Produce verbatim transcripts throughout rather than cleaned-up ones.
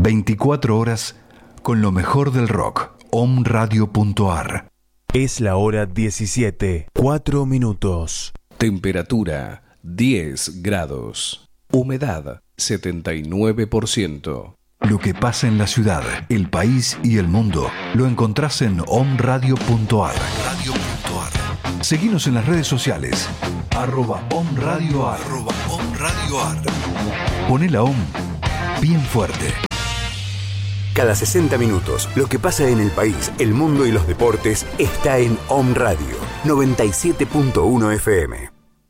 veinticuatro horas con lo mejor del rock. omradio punto ar. Es la hora diecisiete, cuatro minutos. Temperatura diez grados. Humedad setenta y nueve por ciento. Lo que pasa en la ciudad, el país y el mundo lo encontrás en omradio punto ar. Seguinos en las redes sociales. Arroba omradioar. Arroba omradioar. Poné la om bien fuerte. Cada sesenta minutos, lo que pasa en el país, el mundo y los deportes está en Om Radio noventa y siete punto uno F M.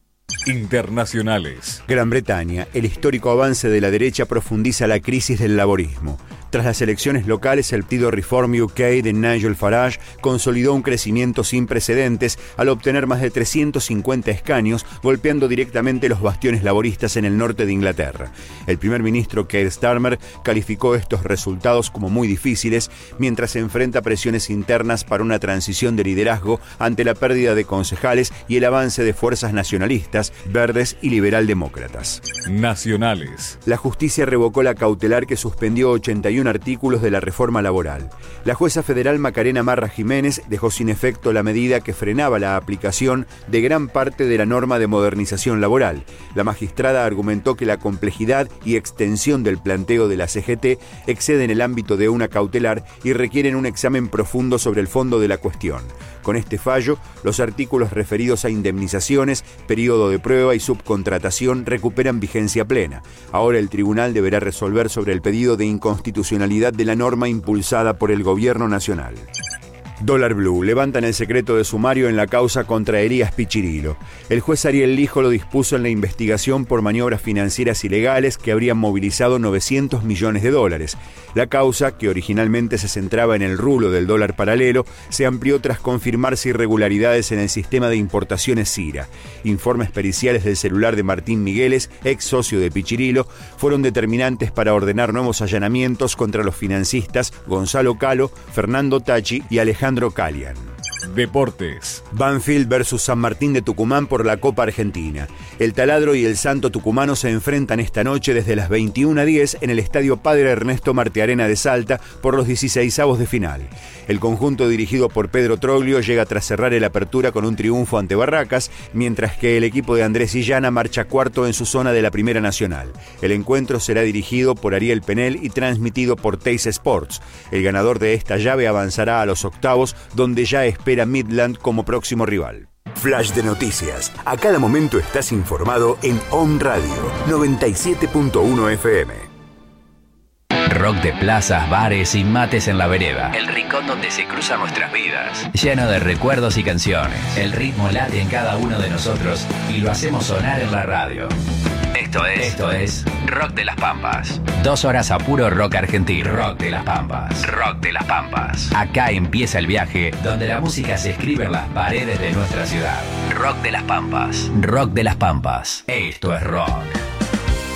Internacionales. Gran Bretaña, el histórico avance de la derecha profundiza la crisis del laborismo. Tras las elecciones locales, el partido Reform U K de Nigel Farage consolidó un crecimiento sin precedentes al obtener más de trescientos cincuenta escaños, golpeando directamente los bastiones laboristas en el norte de Inglaterra. El primer ministro Keir Starmer calificó estos resultados como muy difíciles, mientras se enfrenta presiones internas para una transición de liderazgo ante la pérdida de concejales y el avance de fuerzas nacionalistas, verdes y liberaldemócratas. Nacionales. La justicia revocó la cautelar que suspendió ochenta y uno artículos de la reforma laboral. La jueza federal Macarena Marra Jiménez dejó sin efecto la medida que frenaba la aplicación de gran parte de la norma de modernización laboral. La magistrada argumentó que la complejidad y extensión del planteo de la C G T exceden el ámbito de una cautelar y requieren un examen profundo sobre el fondo de la cuestión. Con este fallo, los artículos referidos a indemnizaciones, periodo de prueba y subcontratación recuperan vigencia plena. Ahora el tribunal deberá resolver sobre el pedido de inconstitucionalidad de la norma impulsada por el gobierno nacional. Dólar Blue levantan el secreto de sumario en la causa contra Elías Pichirilo. El juez Ariel Lijo lo dispuso en la investigación por maniobras financieras ilegales que habrían movilizado novecientos millones de dólares. La causa, que originalmente se centraba en el rulo del dólar paralelo, se amplió tras confirmarse irregularidades en el sistema de importaciones Cira. Informes periciales del celular de Martín Migueles, ex socio de Pichirilo, fueron determinantes para ordenar nuevos allanamientos contra los financistas Gonzalo Calo, Fernando Tachi y Alejandro Calian. Deportes. Banfield versus San Martín de Tucumán por la Copa Argentina. El Taladro y el Santo Tucumano se enfrentan esta noche desde las veintiuna a diez en el Estadio Padre Ernesto Martiarena de Salta por los dieciseisavos de final. El conjunto dirigido por Pedro Troglio llega tras cerrar el apertura con un triunfo ante Barracas, mientras que el equipo de Andrés Illana marcha cuarto en su zona de la Primera Nacional. El encuentro será dirigido por Ariel Penel y transmitido por Teis Sports. El ganador de esta llave avanzará a los octavos, donde ya espera Midland como próximo rival. Flash de noticias. A cada momento estás informado en Om Radio noventa y siete punto uno F M. Rock de plazas, bares y mates en la vereda. El rincón donde se cruzan nuestras vidas. Lleno de recuerdos y canciones. El ritmo late en cada uno de nosotros y lo hacemos sonar en la radio. Esto es, esto es Rock de las Pampas. Dos horas a puro rock argentino. Rock de las Pampas. Rock de las Pampas. Acá empieza el viaje donde la música se escribe en las paredes de nuestra ciudad. Rock de las Pampas. Rock de las Pampas. Esto es rock.